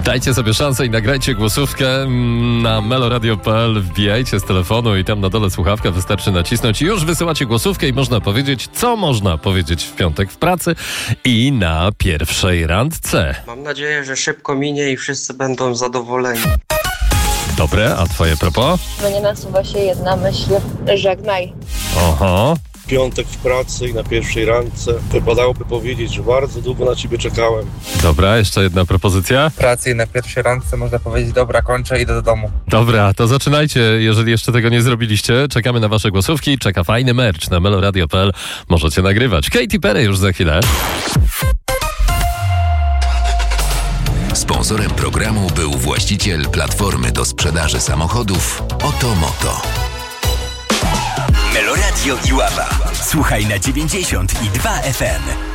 Dajcie sobie szansę i nagrajcie głosówkę na meloradio.pl. Wbijajcie z telefonu i tam na dole słuchawkę wystarczy nacisnąć i już wysyłacie głosówkę i można powiedzieć, co można powiedzieć w piątek w pracy i na pierwszej randce. Mam nadzieję, że szybko minie i wszyscy będą zadowoleni. Dobre, a twoje propos? Mnie nasuwa się jedna myśl. Żegnaj. Oho. Piątek w pracy i na pierwszej randce. Wypadałoby powiedzieć, że bardzo długo na ciebie czekałem. Dobra, jeszcze jedna propozycja. W pracy i na pierwszej randce można powiedzieć, dobra, kończę, idę do domu. Dobra, to zaczynajcie, jeżeli jeszcze tego nie zrobiliście. Czekamy na wasze głosówki, czeka fajny merch na meloradio.pl. Możecie nagrywać. Katy Perry już za chwilę. Sponsorem programu był właściciel platformy do sprzedaży samochodów Otomoto. Meloradio Iława. Słuchaj na 92 FM.